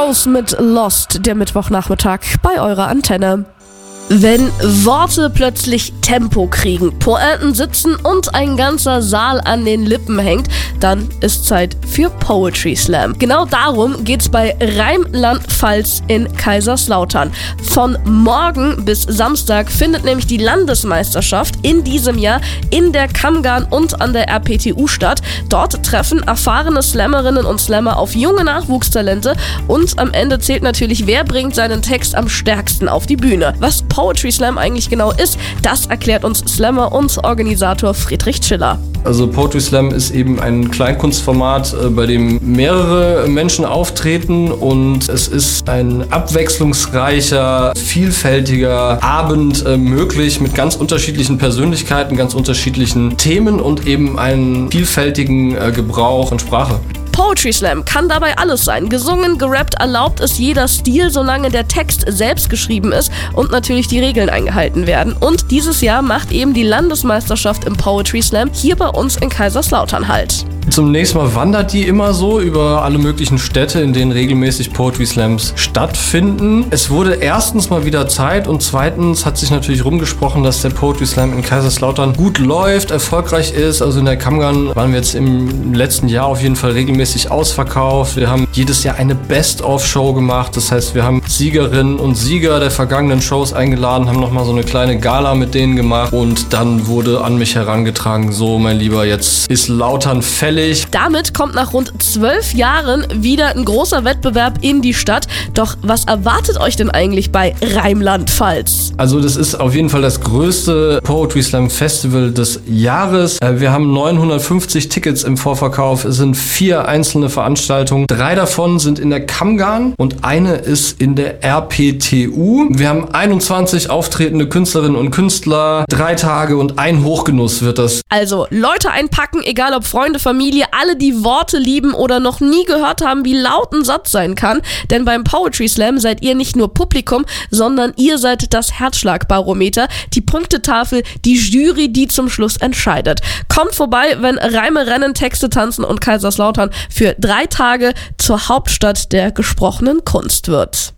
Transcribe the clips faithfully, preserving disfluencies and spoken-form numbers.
Rose mit Lost, der Mittwochnachmittag bei eurer Antenne. Wenn Worte plötzlich Tempo kriegen, Pointen sitzen und ein ganzer Saal an den Lippen hängt, dann ist Zeit für Poetry Slam. Genau darum geht's bei Rheinland-Pfalz in Kaiserslautern. Von morgen bis Samstag findet nämlich die Landesmeisterschaft in diesem Jahr in der Kammgarn und an der R P T U statt. Dort treffen erfahrene Slammerinnen und Slammer auf junge Nachwuchstalente und am Ende zählt natürlich, wer bringt seinen Text am stärksten auf die Bühne. Was Poetry Slam eigentlich genau ist, das erklärt uns Slammer und Organisator Friedrich Schiller. Also Poetry Slam ist eben ein Kleinkunstformat, bei dem mehrere Menschen auftreten und es ist ein abwechslungsreicher, vielfältiger Abend äh, möglich mit ganz unterschiedlichen Persönlichkeiten, ganz unterschiedlichen Themen und eben einen vielfältigen äh, Gebrauch von Sprache. Poetry Slam kann dabei alles sein. Gesungen, gerappt, erlaubt ist jeder Stil, solange der Text selbst geschrieben ist und natürlich die Regeln eingehalten werden. Und dieses Jahr macht eben die Landesmeisterschaft im Poetry Slam hier bei uns in Kaiserslautern halt. Zum nächsten Mal wandert die immer so über alle möglichen Städte, in denen regelmäßig Poetry Slams stattfinden. Es wurde erstens mal wieder Zeit und zweitens hat sich natürlich rumgesprochen, dass der Poetry Slam in Kaiserslautern gut läuft, erfolgreich ist. Also in der Kammgarn waren wir jetzt im letzten Jahr auf jeden Fall regelmäßig ausverkauft. Wir haben jedes Jahr eine Best-of-Show gemacht. Das heißt, wir haben Siegerinnen und Sieger der vergangenen Shows eingeladen, haben nochmal so eine kleine Gala mit denen gemacht und dann wurde an mich herangetragen, so mein Lieber, jetzt ist Lautern fällig. Damit kommt nach rund zwölf Jahren wieder ein großer Wettbewerb in die Stadt. Doch was erwartet euch denn eigentlich bei Rheinland-Pfalz? Also das ist auf jeden Fall das größte Poetry Slam Festival des Jahres. Wir haben neunhundertfünfzig Tickets im Vorverkauf. Es sind vier einzelne Veranstaltungen. Drei davon sind in der Kammgarn und eine ist in der R P T U. Wir haben einundzwanzig auftretende Künstlerinnen und Künstler. Drei Tage und ein Hochgenuss wird das. Also Leute einpacken, egal ob Freunde, Familie, alle, die Worte lieben oder noch nie gehört haben, wie laut ein Satz sein kann. Denn beim Poetry Slam seid ihr nicht nur Publikum, sondern ihr seid das Herzschlagbarometer, die Punktetafel, die Jury, die zum Schluss entscheidet. Kommt vorbei, wenn Reime rennen, Texte tanzen und Kaiserslautern für drei Tage zur Hauptstadt der gesprochenen Kunst wird.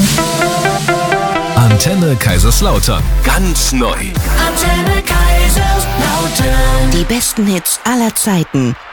Antenne Kaiserslautern. Ganz neu. Antenne Kaiserslautern. Die besten Hits aller Zeiten.